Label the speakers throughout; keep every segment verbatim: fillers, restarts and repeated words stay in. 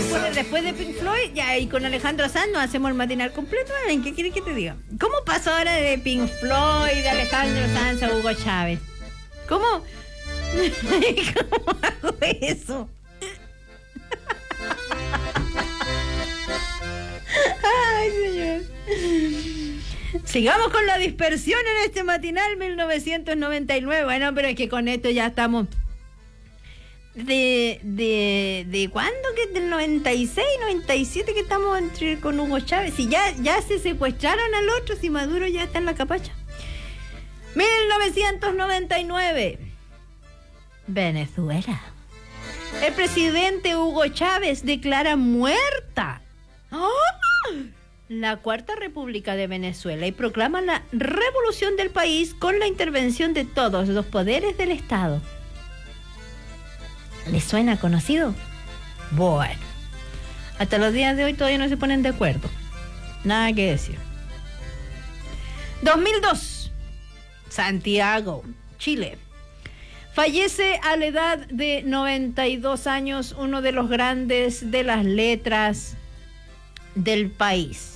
Speaker 1: después, de, después de Pink Floyd, ya, y con Alejandro Sanz nos hacemos el matinal completo. ¿En qué quieres que te diga? ¿Cómo pasó ahora de Pink Floyd, de Alejandro Sanz a Hugo Chávez? ¿Cómo? ¿Cómo hago eso? Ay, señor. Sigamos con la dispersión en este matinal mil novecientos noventa y nueve. Bueno, pero es que con esto ya estamos... De, de, de ¿cuándo? Que del noventa y seis, noventa y siete que estamos entre, con Hugo Chávez. Si ya, ya se secuestraron al otro, si Maduro ya está en la capacha. mil novecientos noventa y nueve. Venezuela. El presidente Hugo Chávez declara muerta ¡oh! la Cuarta República de Venezuela y proclama la revolución del país con la intervención de todos los poderes del Estado. ¿Les suena conocido? Bueno, hasta los días de hoy todavía no se ponen de acuerdo. Nada que decir. dos mil dos. Santiago, Chile. Fallece a la edad de noventa y dos años uno de los grandes de las letras del país.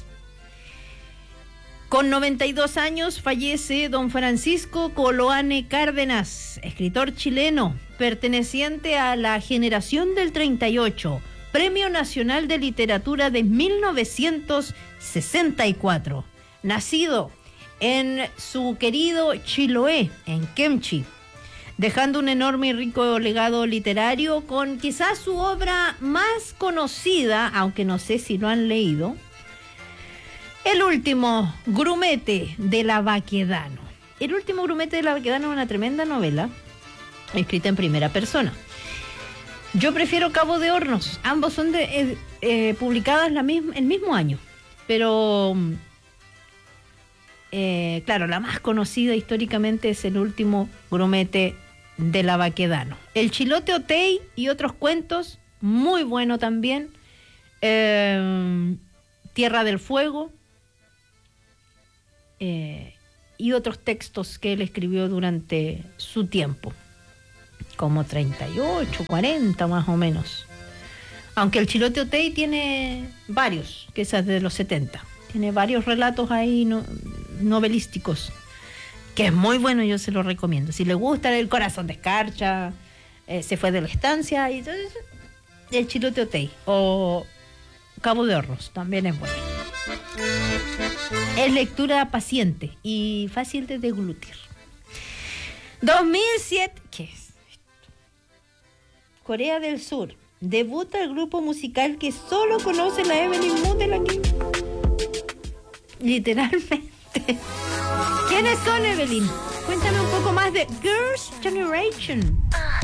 Speaker 1: Con noventa y dos años fallece don Francisco Coloane Cárdenas, escritor chileno, perteneciente a la generación del treinta y ocho, Premio Nacional de Literatura de mil novecientos sesenta y cuatro, nacido en su querido Chiloé, en Kemchi, dejando un enorme y rico legado literario con quizás su obra más conocida, aunque no sé si lo han leído, El último grumete de la Baquedano. El último grumete de la Baquedano es una tremenda novela, escrita en primera persona. Yo prefiero Cabo de Hornos, ambos son de, eh, eh, publicadas la misma, el mismo año, pero eh, claro, la más conocida históricamente es El último grumete de la Baquedano. El Chilote Otey y otros cuentos, muy bueno también. Eh, Tierra del Fuego eh, y otros textos que él escribió durante su tiempo, como treinta y ocho, cuarenta más o menos. Aunque el Chilote Otey tiene varios, que es de los setenta. Tiene varios relatos ahí no, novelísticos, que es muy bueno, yo se lo recomiendo. Si le gusta El corazón de escarcha, eh, Se fue de la estancia, y todo eso, el Chilote Otey o Cabo de Hornos también es bueno. Es lectura paciente y fácil de deglutir. dos mil siete, ¿qué es esto? Corea del Sur. Debuta el grupo musical que solo conoce la Evelyn Moon de la que... Literalmente. ¿Quiénes son, Evelyn? Cuéntame un poco más de Girls' Generation.